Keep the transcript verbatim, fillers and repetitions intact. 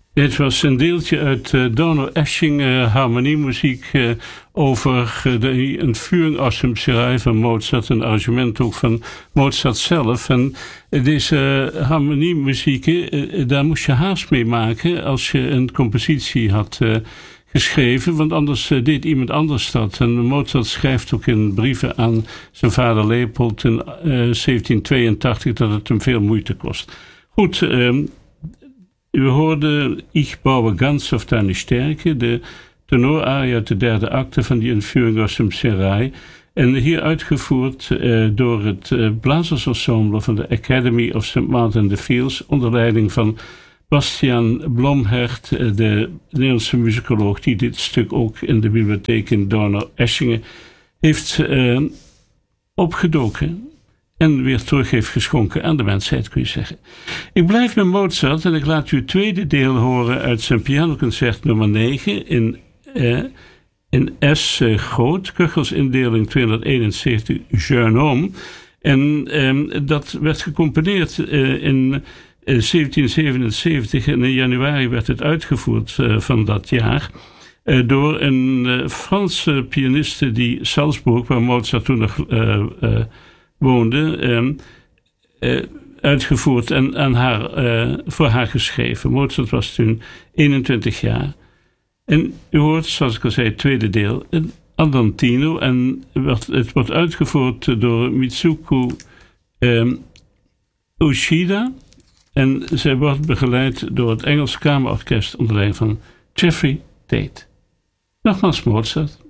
Dit was een deeltje uit uh, Donaueschingen uh, harmoniemuziek uh, over uh, de ontvoering aus dem Serail van Mozart, een arrangement ook van Mozart zelf. En uh, deze uh, harmoniemuziek, uh, daar moest je haast mee maken als je een compositie had uh, geschreven, want anders uh, deed iemand anders dat. En Mozart schrijft ook in brieven aan zijn vader Leopold in uh, zeventien tweeëntachtig dat het hem veel moeite kost. Goed, uh, u hoorde Ich baue ganz auf deine Stärke, de tenorarie uit de derde acte van die ontvoering aus dem Serail. En hier uitgevoerd uh, door het uh, blazersensemble van de Academy of Saint Martin in the Fields, onder leiding van Bastiaan Blomhert, uh, de Nederlandse muzikoloog die dit stuk ook in de bibliotheek in Donaueschingen heeft uh, opgedoken. En weer terug heeft geschonken aan de mensheid, kun je zeggen. Ik blijf met Mozart en ik laat u het tweede deel horen uit zijn pianoconcert nummer negen in, eh, in S uh, groot, Köchelsindeling tweehonderdeenenzeventig, Jeune Homme. En eh, dat werd gecomponeerd uh, in uh, zeventien zevenenzeventig en in januari werd het uitgevoerd uh, van dat jaar. Uh, door een uh, Franse pianiste die Salzburg, waar Mozart toen nog Uh, uh, woonde, uh, uh, uitgevoerd en aan haar, uh, voor haar geschreven. Mozart was toen eenentwintig jaar. En u hoort, zoals ik al zei, het tweede deel, een Andantino. En het wordt uitgevoerd door Mitsuko um, Ushida. En zij wordt begeleid door het Engels Kamerorkest onder leiding van Jeffrey Tate. Nogmaals Mozart.